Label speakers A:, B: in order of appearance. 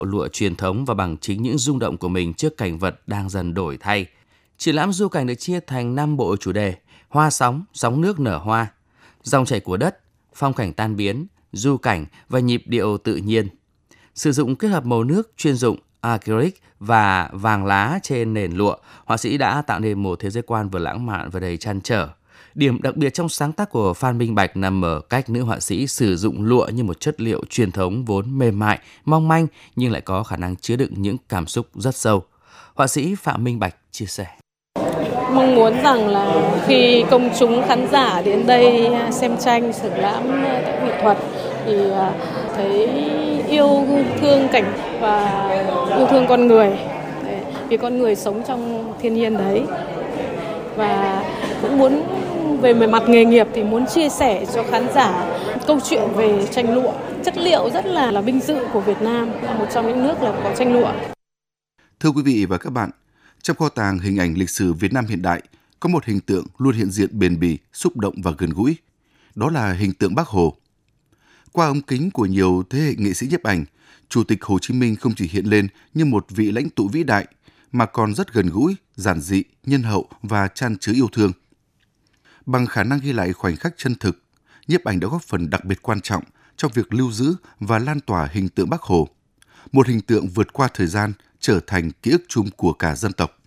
A: lụa truyền thống và bằng chính những rung động của mình trước cảnh vật đang dần đổi thay. Triển lãm du cảnh được chia thành 5 bộ chủ đề: hoa sóng, sóng nước nở hoa, dòng chảy của đất, phong cảnh tan biến, du cảnh và nhịp điệu tự nhiên. Sử dụng kết hợp màu nước chuyên dụng, acrylic và vàng lá trên nền lụa, họa sĩ đã tạo nên một thế giới quan vừa lãng mạn vừa đầy trăn trở. Điểm đặc biệt trong sáng tác của Phan Minh Bạch nằm ở cách nữ họa sĩ sử dụng lụa như một chất liệu truyền thống vốn mềm mại, mong manh nhưng lại có khả năng chứa đựng những cảm xúc rất sâu. Họa sĩ Phạm Minh Bạch chia sẻ.
B: Mong muốn rằng là khi công chúng khán giả đến đây xem tranh triển lãm nghệ thuật thì thấy yêu thương cảnh và yêu thương con người, vì con người sống trong thiên nhiên đấy, và cũng muốn về mặt nghề nghiệp thì muốn chia sẻ cho khán giả câu chuyện về tranh lụa, chất liệu rất là vinh dự của Việt Nam, là một trong những nước là có tranh lụa.
C: Thưa quý vị và các bạn, trong kho tàng hình ảnh lịch sử Việt Nam hiện đại có một hình tượng luôn hiện diện bền bỉ, xúc động và gần gũi. Đó là hình tượng Bác Hồ. Qua ống kính của nhiều thế hệ nghệ sĩ nhiếp ảnh, Chủ tịch Hồ Chí Minh không chỉ hiện lên như một vị lãnh tụ vĩ đại, mà còn rất gần gũi, giản dị, nhân hậu và chan chứa yêu thương. Bằng khả năng ghi lại khoảnh khắc chân thực, nhiếp ảnh đã góp phần đặc biệt quan trọng trong việc lưu giữ và lan tỏa hình tượng Bác Hồ, một hình tượng vượt qua thời gian, trở thành ký ức chung của cả dân tộc.